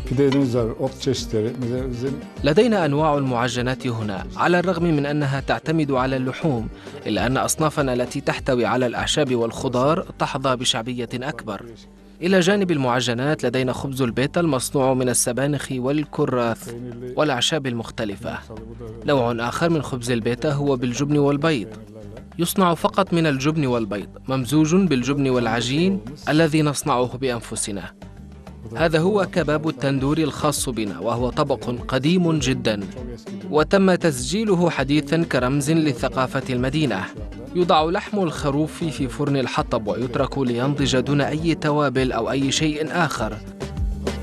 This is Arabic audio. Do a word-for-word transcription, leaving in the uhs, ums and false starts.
لدينا أنواع المعجنات هنا، على الرغم من أنها تعتمد على اللحوم، إلا أن أصنافنا التي تحتوي على الأعشاب والخضار تحظى بشعبية أكبر. إلى جانب المعجنات لدينا خبز البيتا المصنوع من السبانخ والكراث والأعشاب المختلفة. نوع آخر من خبز البيتا هو بالجبن والبيض، يصنع فقط من الجبن والبيض، ممزوج بالجبن والعجين الذي نصنعه بأنفسنا. هذا هو كباب التندور الخاص بنا، وهو طبق قديم جدا وتم تسجيله حديثا كرمز لثقافة المدينة. يوضع لحم الخروف في فرن الحطب ويترك لينضج دون أي توابل أو أي شيء آخر،